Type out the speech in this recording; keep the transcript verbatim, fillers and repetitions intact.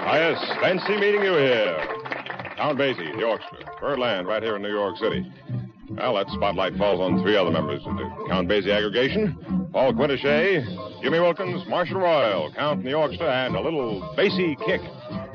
Yes, fancy meeting you here. Count Basie, the orchestra. Birdland, right here in New York City. Well, that spotlight falls on three other members of the Count Basie aggregation. Paul Quintache, Jimmy Wilkins, Marshall Royal, Count in the orchestra, and a little Basie kick.